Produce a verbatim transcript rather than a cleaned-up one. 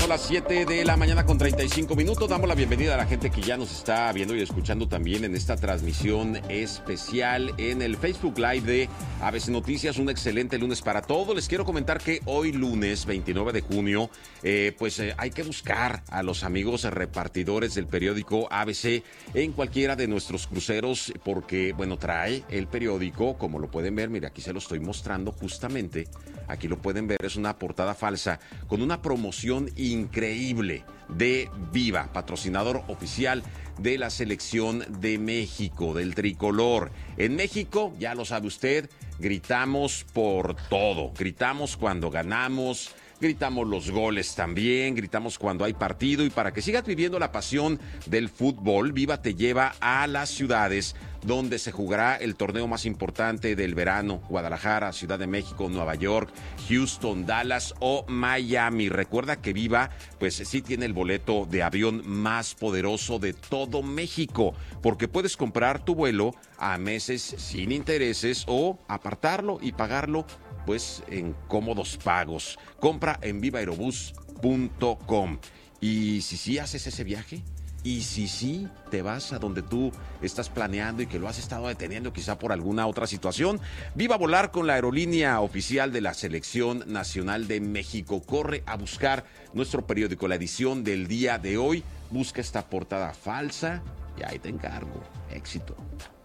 las siete de la mañana con treinta y cinco minutos. Damos la bienvenida a la gente que ya nos está viendo y escuchando también en esta transmisión especial en el Facebook Live de A B C Noticias. Un excelente lunes para todos. Les quiero comentar que hoy lunes veintinueve de junio, eh, pues eh, hay que buscar a los amigos repartidores del periódico A B C en cualquiera de nuestros cruceros porque, bueno, trae el periódico, como lo pueden ver, mire, aquí se lo estoy mostrando justamente. Aquí lo pueden ver, es una portada falsa con una promoción increíble de Viva, patrocinador oficial de la selección de México, del tricolor. En México, ya lo sabe usted, gritamos por todo. Gritamos cuando ganamos, gritamos los goles también, gritamos cuando hay partido. Y para que sigas viviendo la pasión del fútbol, Viva te lleva a las ciudades donde se jugará el torneo más importante del verano: Guadalajara, Ciudad de México, Nueva York, Houston, Dallas o Miami. Recuerda que Viva, pues sí tiene el boleto de avión más poderoso de todo México, porque puedes comprar tu vuelo a meses sin intereses o apartarlo y pagarlo pues en cómodos pagos. Compra en viva aerobús punto com. Y si sí haces ese viaje, y si sí te vas a donde tú estás planeando y que lo has estado deteniendo quizá por alguna otra situación, Viva volar con la aerolínea oficial de la Selección Nacional de México. Corre a buscar nuestro periódico, la edición del día de hoy. Busca esta portada falsa y ahí te encargo. Éxito.